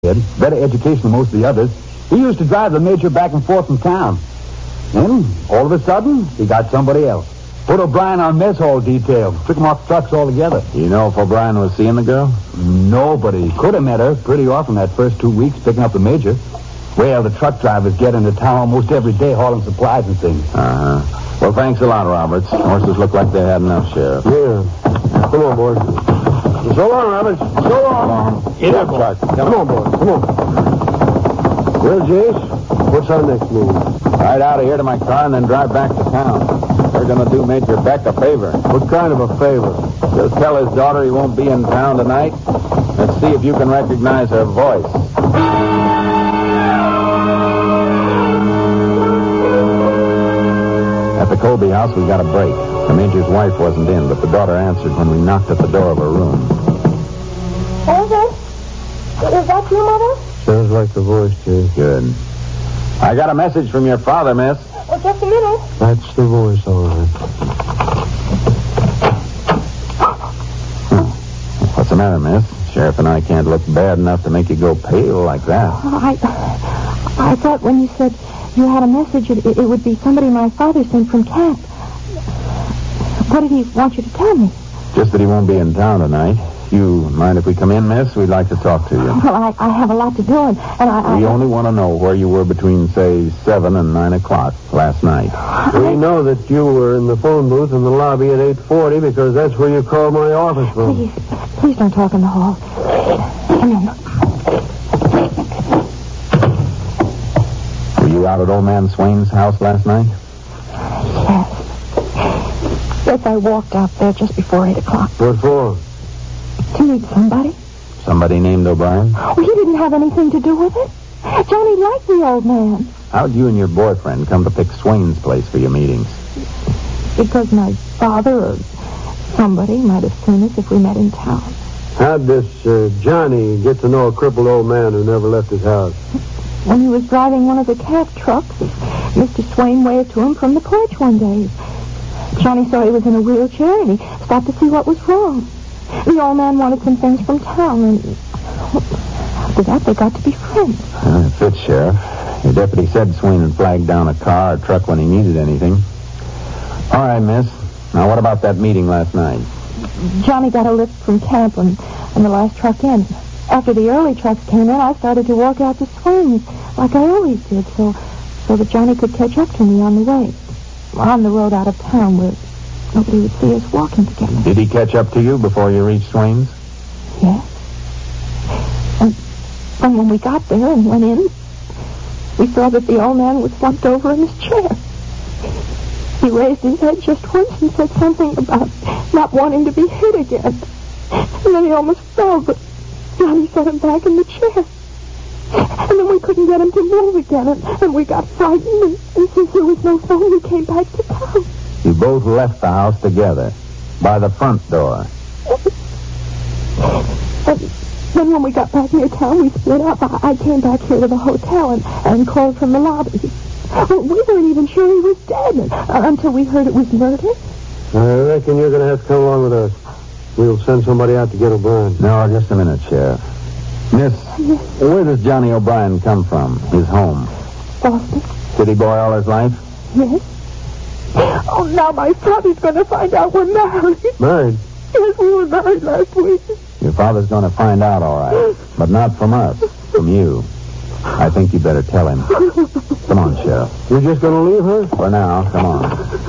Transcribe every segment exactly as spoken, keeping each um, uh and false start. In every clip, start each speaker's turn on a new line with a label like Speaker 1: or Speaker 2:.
Speaker 1: kid. Better education than most of the others. He used to drive the major back and forth from town. Then, all of a sudden, he got somebody else. Put O'Brien on mess hall detail. Took him off trucks altogether.
Speaker 2: You know if O'Brien was seeing the girl?
Speaker 1: Nobody. Could have met her pretty often that first two weeks picking up the major. Well, the truck drivers get into town almost every day hauling supplies and things.
Speaker 2: Uh-huh. Well, thanks a lot, Roberts. Horses look like they had enough, Sheriff.
Speaker 3: Yeah. Come on, boys. So long, Roberts. So long.
Speaker 2: Get up, Clark. Come,
Speaker 3: Come on, boys. Come on. Well, Jace, what's our next move?
Speaker 2: Ride out of here to my car and then drive back to town. We're going to do Major Beck a favor.
Speaker 3: What kind of a favor?
Speaker 2: Just tell his daughter he won't be in town tonight. Let's see if you can recognize her voice. At the Colby house, we got a break. The Major's wife wasn't in, but the daughter answered when we knocked at the door of her room.
Speaker 4: Elvis? Is that you, Mother?
Speaker 3: Sounds like the voice, Jace.
Speaker 2: Good. I got a message from your father, miss.
Speaker 4: Well, just a minute.
Speaker 3: That's the voice, all right.
Speaker 2: Hmm. What's the matter, miss? Sheriff and I can't look bad enough to make you go pale like that.
Speaker 4: Oh, I, I thought when you said you had a message, it, it would be somebody my father sent from camp. What did he want you to tell me?
Speaker 2: Just that he won't be in town tonight. You mind if we come in, miss? We'd like to talk to you.
Speaker 4: Well, I, I have a lot to do, and, and I...
Speaker 2: We
Speaker 4: I,
Speaker 2: only want to know where you were between, say, seven and nine o'clock last night.
Speaker 3: We know that you were in the phone booth in the lobby at eight forty because that's where you called my office from.
Speaker 4: Please, please don't talk in the hall. Come in.
Speaker 2: Were you out at old man Swain's house last night?
Speaker 4: Yes. Yes, I walked out there just before eight o'clock.
Speaker 3: What for?
Speaker 4: To meet somebody.
Speaker 2: Somebody named O'Brien?
Speaker 4: Well, he didn't have anything to do with it. Johnny liked the old man.
Speaker 2: How'd you and your boyfriend come to pick Swain's place for your meetings?
Speaker 4: Because my father or somebody might have seen us if we met in town.
Speaker 3: How'd this uh, Johnny get to know a crippled old man who never left his house?
Speaker 4: When he was driving one of the cab trucks, Mister Swain waved to him from the porch one day. Johnny saw he was in a wheelchair, and he stopped to see what was wrong. The old man wanted some things from town, and after that, they got to be friends.
Speaker 2: Uh, it fits, Sheriff. Your deputy said Swain had flagged down a car or truck when he needed anything. All right, miss. Now, what about that meeting last night?
Speaker 4: Johnny got a lift from camp on, on the last truck in. After the early trucks came in, I started to walk out to Swain's, like I always did, so so that Johnny could catch up to me on the way. On the road out of town where nobody would see us walking together.
Speaker 2: Did he catch up to you before you reached Swain's?
Speaker 4: Yes. And, and when we got there and went in, we saw that the old man was slumped over in his chair. He raised his head just once and said something about not wanting to be hit again. And then he almost fell, but Johnny set him back in the chair. And then we couldn't get him to move again, and, and we got frightened, and, and since there was no phone, we came back to town.
Speaker 2: You both left the house together, by the front door.
Speaker 4: And then when we got back near town, we split up. I, I came back here to the hotel and, and called from the lobby. Well, we weren't even sure he was dead uh, until we heard it was murder.
Speaker 3: I reckon you're going to have to come along with us. We'll send somebody out to get O'Brien.
Speaker 2: No, just a minute, Sheriff. Miss,
Speaker 4: Yes.
Speaker 2: where does Johnny O'Brien come from? His home?
Speaker 4: Boston?
Speaker 2: City boy all his life?
Speaker 4: Yes. Oh, now my father's going to find out we're married.
Speaker 3: Married?
Speaker 4: Yes, we were married last week.
Speaker 2: Your father's going to find out, all right. But not from us, from you. I think you better tell him. Come on, Sheriff.
Speaker 3: You're just going to leave her?
Speaker 2: For now, come on.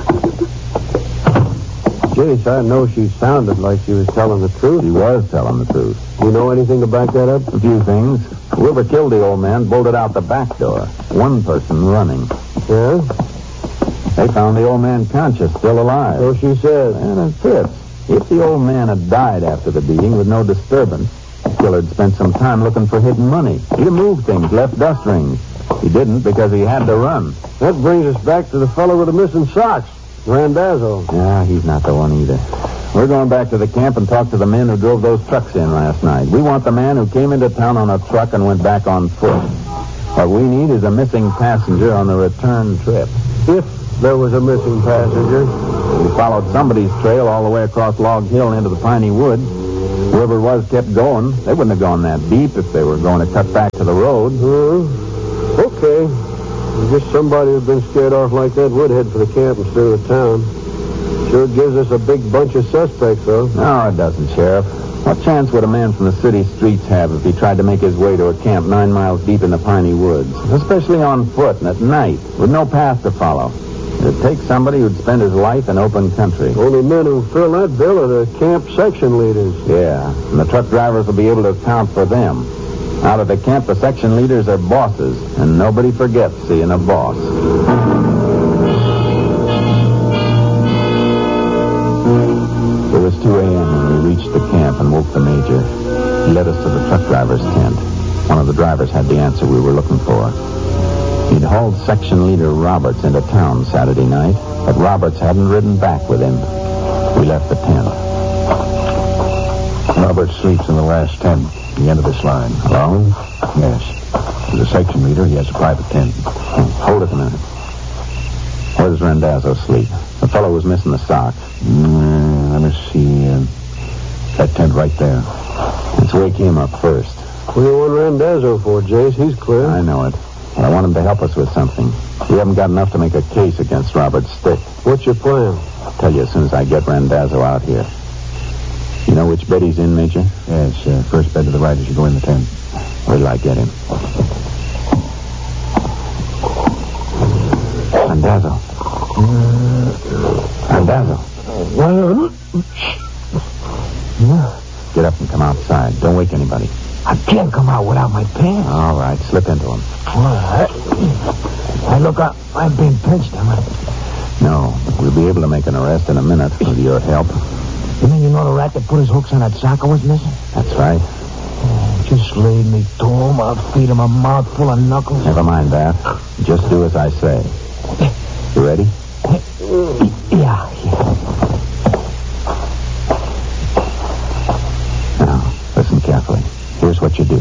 Speaker 3: Jace, I know she sounded like she was telling the truth.
Speaker 2: He was telling the truth.
Speaker 3: You know anything to back that up?
Speaker 2: A few things. Whoever killed the old man bolted out the back door. One person running.
Speaker 3: Yeah?
Speaker 2: They found the old man conscious, still alive.
Speaker 3: So she says.
Speaker 2: And it fits. If the old man had died after the beating with no disturbance, the killer had spent some time looking for hidden money. He'd have moved things, left dust rings. He didn't because he had to run.
Speaker 3: That brings us back to the fellow with the missing socks, Randazzo.
Speaker 2: Yeah, he's not the one either. We're going back to the camp and talk to the men who drove those trucks in last night. We want the man who came into town on a truck and went back on foot. What we need is a missing passenger on the return trip.
Speaker 3: If there was a missing passenger.
Speaker 2: We followed somebody's trail all the way across Log Hill into the piney woods. Whoever it was kept going. They wouldn't have gone that deep if they were going to cut back to the road.
Speaker 3: Uh, okay. I guess somebody who'd been scared off like that would head for the camp instead of the town. Sure gives us a big bunch of suspects, though.
Speaker 2: No, it doesn't, Sheriff. What chance would a man from the city streets have if he tried to make his way to a camp nine miles deep in the piney woods, especially on foot and at night, with no path to follow? It takes somebody who'd spend his life in open country.
Speaker 3: Only men who fill that bill are the camp section leaders.
Speaker 2: Yeah, and the truck drivers will be able to account for them. Out at the camp, the section leaders are bosses, and nobody forgets seeing a boss. It was two a.m. when we reached the camp and woke the major. He led us to the truck driver's tent. One of the drivers had the answer we were looking for. He'd hauled section leader Roberts into town Saturday night, but Roberts hadn't ridden back with him. We left the tent.
Speaker 1: Roberts sleeps in the last tent, the end of this line.
Speaker 2: Alone?
Speaker 1: Yes. He's a section leader. He has a private tent.
Speaker 2: Hold it a minute. Where does Randazzo sleep? The fellow was missing the sock.
Speaker 1: Mm, let me see. Uh, that tent right there.
Speaker 2: That's where he came up first.
Speaker 3: What do you want Randazzo for, Jace? He's clear.
Speaker 2: I know it. But I want him to help us with something. We haven't got enough to make a case against Robert Stick.
Speaker 3: What's your plan?
Speaker 2: I'll tell you as soon as I get Randazzo out here. You know which bed he's in, Major?
Speaker 1: Yes, uh, first bed to the right as you go in the tent.
Speaker 2: Where till I get him? Randazzo. Randazzo. Get up and come outside. Don't wake anybody.
Speaker 1: I can't come out without my pants.
Speaker 2: All right, slip into him.
Speaker 1: Well, I, I look, I, I'm being pinched, am I?
Speaker 2: No, we'll be able to make an arrest in a minute with your help.
Speaker 1: You mean you know the rat that put his hooks on that sock I was missing?
Speaker 2: That's right.
Speaker 1: Oh, just lead me to him. I'll feed him a mouthful of knuckles.
Speaker 2: Never mind that. Just do as I say. You ready?
Speaker 1: Yeah, yeah.
Speaker 2: Now, listen carefully. Here's what you do.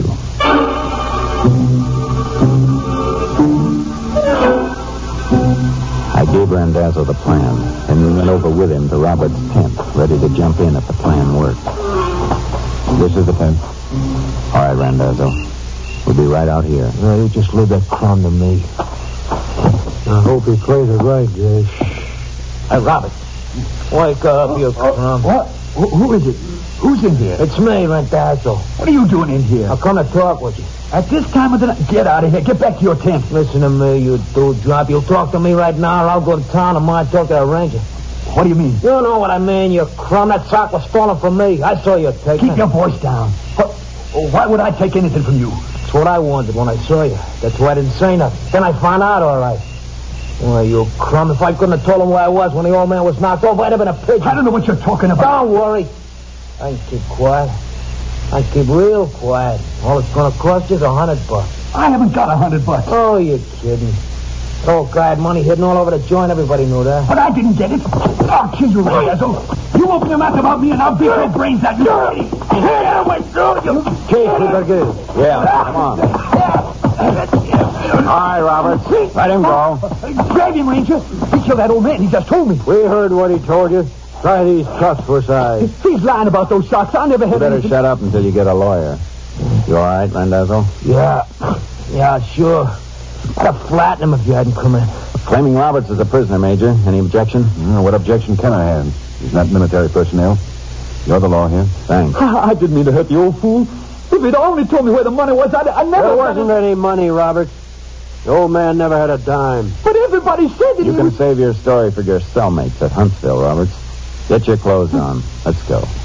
Speaker 2: I gave Randazzo the plan, and we went over with him to Robert's tent, ready to jump in if the plan worked. This is the tent. All right, Randazzo. We'll be right out here.
Speaker 1: No, you just leave that crumb to me.
Speaker 3: I hope he plays it right, Jace.
Speaker 1: Hey, Robert. Wake up, you crumb. What? Who, who is it? Who's in here? It's me, Randazzo. What are you doing in here? I come to talk with you. At this time of the night? Get out of here. Get back to your tent. Listen to me, you dewdrop. You'll talk to me right now, or I'll go to town and might talk to the ranger. What do you mean? You know what I mean, you crumb. That sock was stolen from me. I saw you take it. Keep your voice down. What? Why would I take anything from you? That's what I wanted when I saw you. That's why I didn't say nothing. Then I found out, all right. Well, you crumb. If I couldn't have told him where I was when the old man was knocked off, I'd have been a pigeon. I don't know what you're talking about. Don't worry. I can keep quiet. I keep real quiet. All it's going to cost you is a hundred bucks. I haven't got a hundred bucks. Oh, you're kidding. The old guy had money hidden all over the joint. Everybody knew that. But I didn't get it. I'll kill you, Randazzo. You open your mouth about me and I'll beat your brains out. You Here, wait, you.
Speaker 3: Case, we better get him.
Speaker 2: Yeah, come on. All right, Robert. Let him go.
Speaker 1: Grab him, Ranger. He killed that old man. He just told me.
Speaker 3: We heard what he told you. Try these cuffs for size.
Speaker 1: He's lying about those socks. I never had
Speaker 2: You better
Speaker 1: anything.
Speaker 2: shut up until you get a lawyer. You all right, Randazzo?
Speaker 1: Yeah. Yeah, sure. I'd have flattened him if you hadn't come in.
Speaker 2: Claiming Roberts as a prisoner, Major. Any objection?
Speaker 1: Mm, what objection can I have? He's not military personnel. You're the law here.
Speaker 2: Thanks.
Speaker 1: I didn't mean to hurt the old fool. If he'd only told me where the money was, I'd, I'd never...
Speaker 3: There wasn't any money, Robert. The old man never had a dime.
Speaker 1: But everybody said that
Speaker 2: You
Speaker 1: he
Speaker 2: can
Speaker 1: was...
Speaker 2: save your story for your cellmates at Huntsville, Roberts. Get your clothes on. Let's go.